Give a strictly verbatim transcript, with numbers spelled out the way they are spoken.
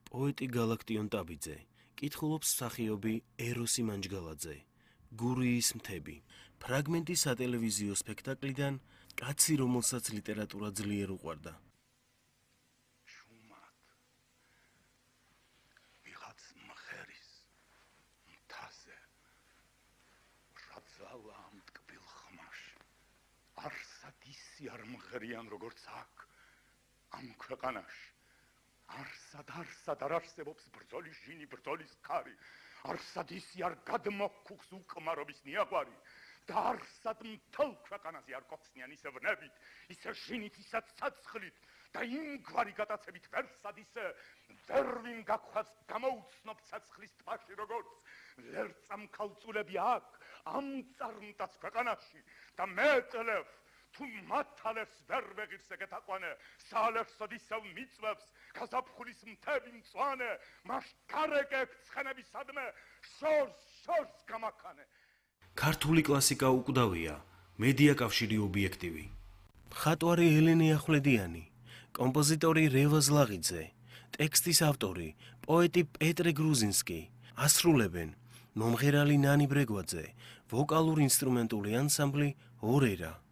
პოეტი გალაქტიონ ტაბიძე, კითხულობს მსახიობი ეროსი მანჯგალაძე, გურიის მთები. ფრაგმენტი სატელევიზიო სპექტაკლიდან კაცი, რომელსაც ლიტერატურა ძლიერ უყვარდა. შუმად ვიღაც მღერის მთაზე რაძალა ამ ტკბილ ხმაში არსად ისი არ მღერიან როგორც აქ ამ ქვეყანაში არსად არსად არ არსებობს ბრძოლის ჟინი ბრძოლის ქარი არსად ისი არ გადმოგვხს უკმარობის ნიაღვარი და არსად მთელ ქვეყანაზე არ გოხსნიან ისე ვნებით ისე ჟინით ისე ცაცხლით და იმგვარი გადაცებით ვერსად ისე ვერ ვინ გაგხვას გამოუცნობ ცაცხლის ტბაში როგორც ლერწამ ქალწულები აქ ამ წარმტაც ქვეყანაში და მეტლევ თუ მათალებს ვერ ვეღირს ეგეთაყვანე საალერსოდ ისევ მიწვევს გაზაფხულის მთები მწვანე მას გარეკებ ცხენებისადმე შორს შორს გამაქანე ქართული კლასიკა უკვდავია, მედია კავშირი ობიექტივი. მხატვარი ელენე ახვლედიანი, კომპოზიტორი რევაზ ლაღიძე, ტექსტის ავტორი პოეტი პეტრე გრუზინსკი, ასრულებენ მომღერალი ნანი ბრეგვაძე, ვოკალურ-ინსტრუმენტული ანსამბლი ორერა.